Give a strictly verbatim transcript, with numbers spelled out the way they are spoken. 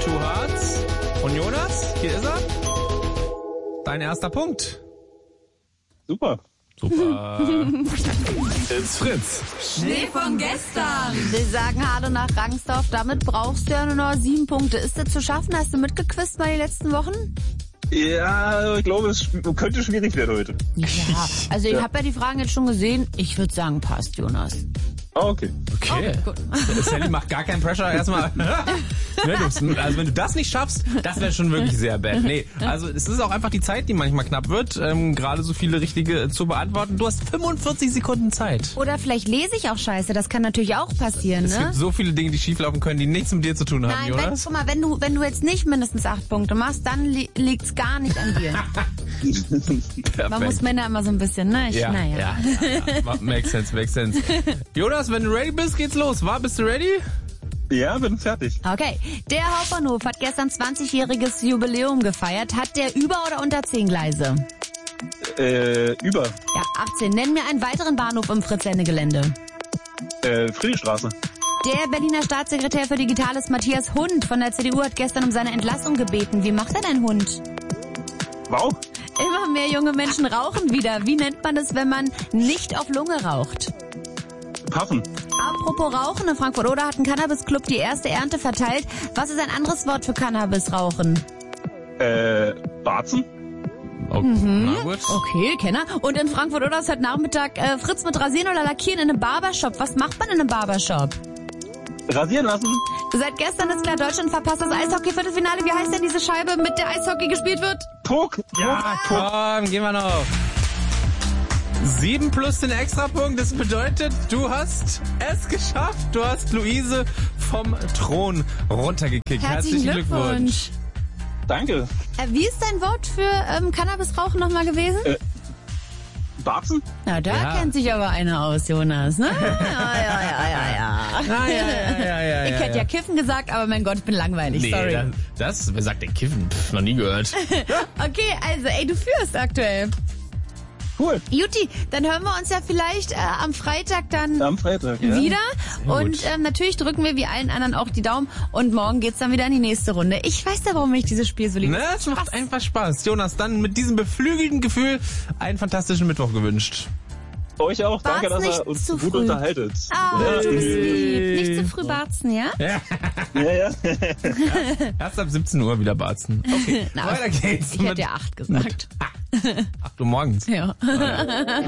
Two Hearts. Und Jonas, hier ist er. Dein erster Punkt. Super. Super. It's Fritz. Schnee von gestern. Sie sagen Hallo nach Rangsdorf, damit brauchst du ja nur noch sieben Punkte. Ist das zu schaffen? Hast du mitgequizt mal die letzten Wochen? Ja, ich glaube, es könnte schwierig werden heute. Ja, also ich Ja. habe ja die Fragen jetzt schon gesehen. Ich würde sagen, passt, Jonas. Ah, okay. Okay. Oh, gut. Sally macht gar keinen Pressure erstmal. Ne, du- also wenn du das nicht schaffst, das wäre schon wirklich sehr bad. Nee, also es ist auch einfach die Zeit, die manchmal knapp wird, ähm, gerade so viele richtige zu beantworten. Du hast fünfundvierzig Sekunden Zeit. Oder vielleicht lese ich auch scheiße, das kann natürlich auch passieren, Es ne? gibt so viele Dinge, die schieflaufen können, die nichts mit dir zu tun haben, Nein, wenn, Jonas. guck mal, wenn du, wenn du jetzt nicht mindestens acht Punkte machst, dann li liegt's gar nicht an dir. Man muss Männer immer so ein bisschen, ne? Ich, Ja, naja. ja, ja, ja. Makes sense, makes sense. Jonas, wenn du ready bist, geht's los. War, bist du ready? Ja, bin fertig. Okay, der Hauptbahnhof hat gestern zwanzigjähriges Jubiläum gefeiert. Hat der über oder unter zehn Gleise? Äh, über. Ja, achtzehn. Nenn mir einen weiteren Bahnhof im Fritz-Ende-Gelände. Äh, Friedrichstraße. Der Berliner Staatssekretär für Digitales Matthias Hund von der C D U hat gestern um seine Entlassung gebeten. Wie macht denn ein Hund? Wow. Immer mehr junge Menschen rauchen wieder. Wie nennt man es, wenn man nicht auf Lunge raucht? Paffen. Apropos Rauchen, in Frankfurt-Oder hat ein Cannabis-Club die erste Ernte verteilt. Was ist ein anderes Wort für Cannabis-Rauchen? Äh, Barzen. Oh, na gut. Okay, Kenner. Und in Frankfurt-Oder ist heute Nachmittag äh, Fritz mit Rasieren oder Lackieren in einem Barbershop. Was macht man in einem Barbershop? Rasieren lassen. Seit gestern ist klar, Deutschland verpasst das Eishockey-Viertelfinale. Wie heißt denn diese Scheibe, mit der Eishockey gespielt wird? Puck. Ja, komm, gehen wir noch. Sieben plus den Extrapunkt, das bedeutet, du hast es geschafft. Du hast Luise vom Thron runtergekickt. Herzlichen Glückwunsch. Danke. Äh, wie ist dein Wort für ähm, Cannabis-Rauchen nochmal gewesen? Äh, Barzen? Na, da Ja. kennt sich aber einer aus, Jonas, ne? Ja, ja, ja, ja, ja. Ah, ja, ja, ja, ja, Ich ja, hätte ja ja. Kiffen gesagt, aber mein Gott, ich bin langweilig, Nee, sorry. das, das, wer sagt denn Kiffen? Pff, noch nie gehört. Okay, also, ey, du führst aktuell. Cool. Juti, dann hören wir uns ja vielleicht äh, am Freitag dann Am Freitag, ja. wieder. Sehr Und gut. ähm, natürlich drücken wir wie allen anderen auch die Daumen. Und morgen geht's dann wieder in die nächste Runde. Ich weiß ja, warum ich dieses Spiel so liebe. Ne, es macht einfach Spaß. Jonas, dann mit diesem beflügelten Gefühl einen fantastischen Mittwoch gewünscht. Euch auch. Bart's Danke, dass nicht ihr uns zu gut früh. unterhaltet. Ah, Ja. du bist lieb. Nicht zu früh barzen, ja? Ja, ja. Erst ab siebzehn Uhr wieder barzen. Okay, Na, weiter geht's. Ich hätte ja acht gesagt. acht Uhr morgens. Ja.